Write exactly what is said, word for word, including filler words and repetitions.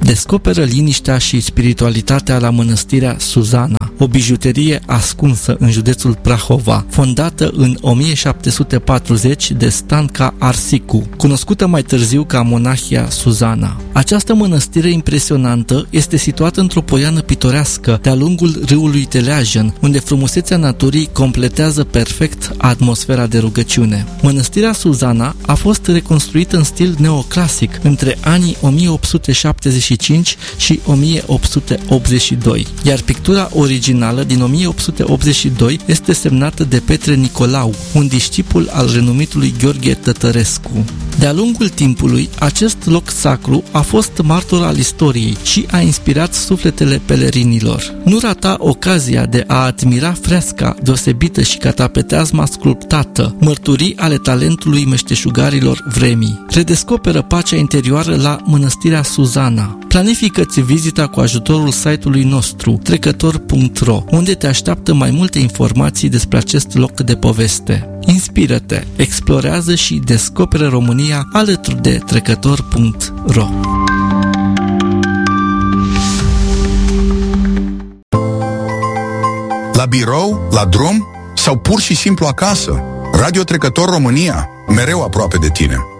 Descoperă liniștea și spiritualitatea la mănăstirea Suzana, o bijuterie ascunsă în județul Prahova, fondată în o mie șapte sute patruzeci de Stanca Arsicu, cunoscută mai târziu ca Monahia Suzana. Această mănăstire impresionantă este situată într-o poiană pitorească de-a lungul râului Teleajen, unde frumusețea naturii completează perfect atmosfera de rugăciune. Mănăstirea Suzana a fost reconstruită în stil neoclasic între anii o mie opt sute șaptezeci și cinci și o mie opt sute optzeci și doi, iar pictura originală din o mie opt sute optzeci și doi este semnată de Petre Nicolau, un discipol al renumitului Gheorghe Tătărescu. De-a lungul timpului, acest loc sacru a fost martor al istoriei și a inspirat sufletele pelerinilor. Nu rata ocazia de a admira fresca deosebită și catapeteazma sculptată, mărturii ale talentului meșteșugarilor vremii. Redescoperă pacea interioară la mănăstirea Suzana. Planifică-ți vizita cu ajutorul site-ului nostru trecător punct ro, unde te așteaptă mai multe informații despre acest loc de poveste. Inspiră-te, explorează și descoperă România alături de trecător punct ro. La birou, la drum sau pur și simplu acasă, Radio Trecător România, mereu aproape de tine.